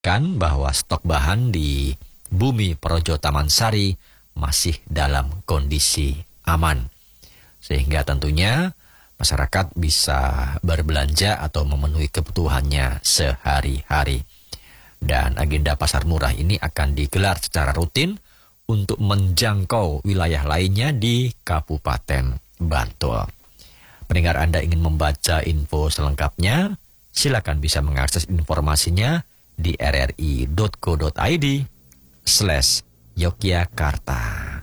memastikan bahwa stok bahan di Bumi Projo Taman Sari masih dalam kondisi aman. Sehingga tentunya masyarakat bisa berbelanja atau memenuhi kebutuhannya sehari-hari. Dan agenda pasar murah ini akan digelar secara rutin untuk menjangkau wilayah lainnya di Kabupaten Bantul. Pendengar Anda ingin membaca info selengkapnya, silakan bisa mengakses informasinya di rri.co.id/Yogyakarta.